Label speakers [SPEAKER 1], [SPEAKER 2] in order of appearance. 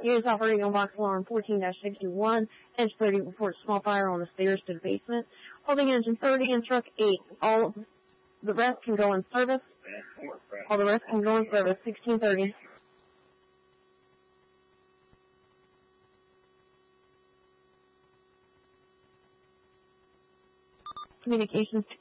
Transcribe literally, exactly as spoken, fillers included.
[SPEAKER 1] Units operating on box alarm fourteen dash sixty-one, engine thirty reports small fire on the stairs to the basement. Holding engine thirty and truck eight. All the rest can go in service. All the rest can go in service. sixteen thirty. Communications to